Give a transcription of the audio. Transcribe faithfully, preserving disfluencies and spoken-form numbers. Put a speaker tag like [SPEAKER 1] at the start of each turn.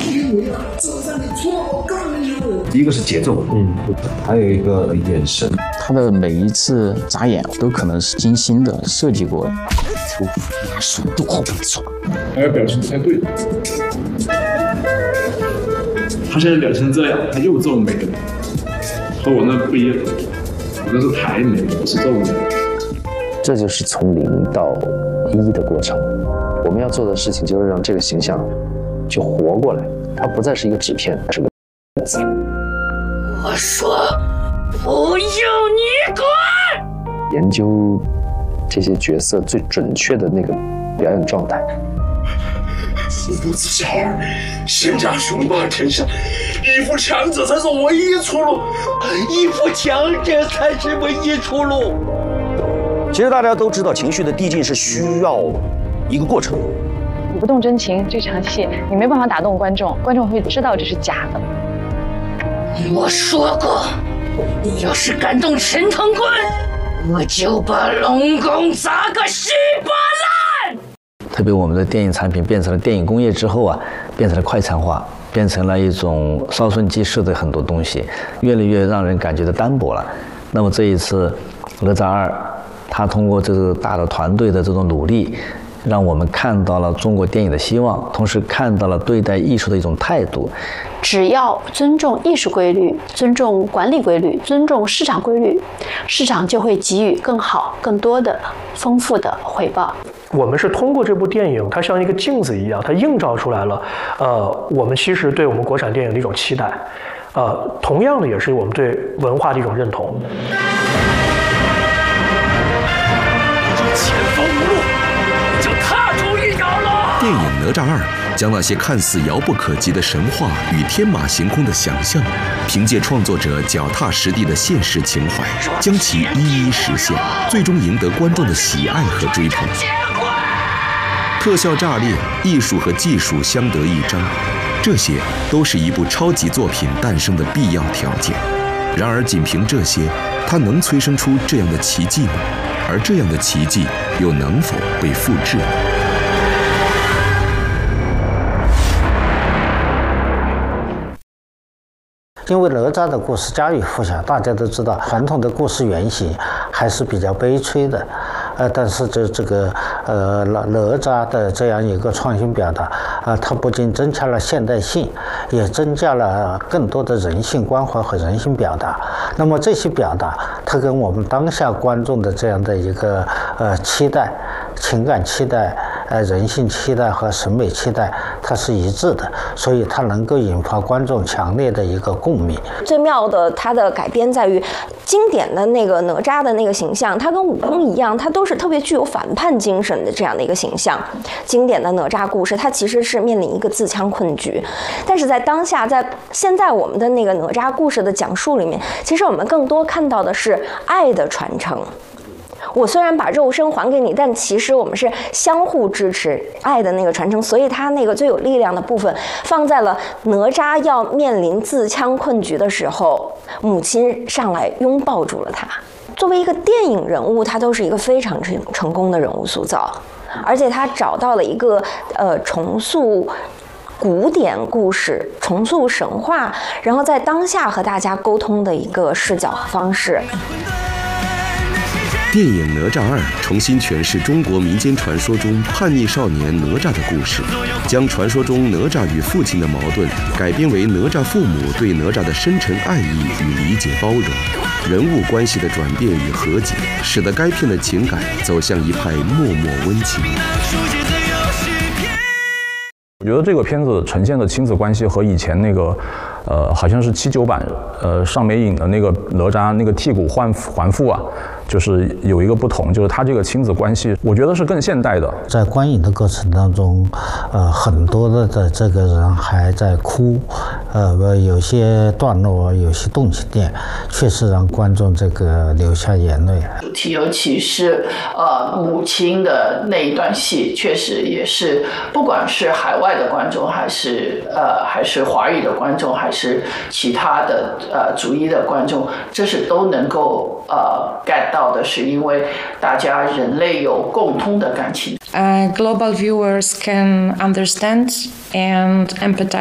[SPEAKER 1] 一个是节奏，嗯，还有一个眼神，
[SPEAKER 2] 他的每一次眨眼都可能是精心的设计过的，出马速度好爽，
[SPEAKER 3] 还有表情不太对。他现在表成这样，他又皱眉了，和我那不一样，我那是抬眉，我是皱眉。
[SPEAKER 4] 这就是从零到一的过程。我们要做的事情就是让这个形象就活过来，它不再是一个纸片，它是个字。
[SPEAKER 5] 我说不用你管。
[SPEAKER 4] 研究这些角色最准确的那个表演状态。
[SPEAKER 6] 父母之交，先将雄霸天下，一副强者才是唯一出路，一副强者才是唯一出路。
[SPEAKER 7] 其实大家都知道，情绪的递进是需要一个过程。
[SPEAKER 8] 你不动真情，这场戏你没办法打动观众，观众会知道这是假的。
[SPEAKER 5] 我说过，你要是敢动陈塘关，我就把龙宫砸个稀巴烂。
[SPEAKER 2] 特别我们的电影产品变成了电影工业之后啊，变成了快餐化，变成了一种稍纵即逝的很多东西，越来越让人感觉到单薄了。那么这一次哪吒二，他通过这个大的团队的这种努力，让我们看到了中国电影的希望，同时看到了对待艺术的一种态度。
[SPEAKER 9] 只要尊重艺术规律，尊重管理规律，尊重市场规律，市场就会给予更好、更多的、丰富的回报。
[SPEAKER 10] 我们是通过这部电影，它像一个镜子一样，它映照出来了，呃，我们其实对我们国产电影的一种期待，呃，同样的也是我们对文化的一种认同。
[SPEAKER 6] 前方无路，就踏出一条路。
[SPEAKER 11] 电影《哪吒二》将那些看似遥不可及的神话与天马行空的想象，凭借创作者脚踏实地的现实情怀，将其一一实现，最终赢得观众的喜爱和追捧。特效炸裂，艺术和技术相得益彰，这些都是一部超级作品诞生的必要条件。然而，仅凭这些，它能催生出这样的奇迹吗？而这样的奇迹又能否被复制？
[SPEAKER 12] 因为哪吒的故事家喻户晓，大家都知道，传统的故事原型还是比较悲催的，呃，但是这这个呃哪哪吒的这样一个创新表达，啊、呃，它不仅增加了现代性，也增加了更多的人性关怀和人性表达。那么这些表达，它跟我们当下观众的这样的一个呃期待、情感期待、呃人性期待和审美期待，它是一致的，所以它能够引发观众强烈的一个共鸣。
[SPEAKER 13] 最妙的，它的改编在于经典的那个哪吒的那个形象，它跟悟空一样，它都是特别具有反叛精神的这样的一个形象。经典的哪吒故事，它其实是面临一个自强困局，但是在当下，在现在我们的那个哪吒故事的讲述里面，其实我们更多看到的是爱的传承。我虽然把肉身还给你，但其实我们是相互支持爱的那个传承，所以他那个最有力量的部分放在了哪吒要面临自强困局的时候，母亲上来拥抱住了他。作为一个电影人物，他都是一个非常成成功的人物塑造，而且他找到了一个呃重塑古典故事、重塑神话，然后在当下和大家沟通的一个视角和方式。
[SPEAKER 11] 电影《哪吒二》重新诠释中国民间传说中叛逆少年哪吒的故事，将传说中哪吒与父亲的矛盾改编为哪吒父母对哪吒的深沉爱意与理解包容，人物关系的转变与和解，使得该片的情感走向一派默默温情。
[SPEAKER 14] 我觉得这个片子呈现的亲子关系和以前那个，呃，好像是七九版，呃，上美影的那个哪吒那个剔骨还还父啊，就是有一个不同，就是他这个亲子关系，我觉得是更现代的。
[SPEAKER 12] 在观影的过程当中，呃，很多的的这个人还在哭，呃，有些段落有些动情点，确实让观众这个流下眼泪。
[SPEAKER 15] 主题，尤其是呃母亲的那一段戏，确实也是不管是海外的观众，还是呃还是华语的观众，还是其他的呃族裔的观众，这是都能够呃 get 到的，是因为大家人类有共通的感情。
[SPEAKER 16] Uh, global viewers can understand and empathize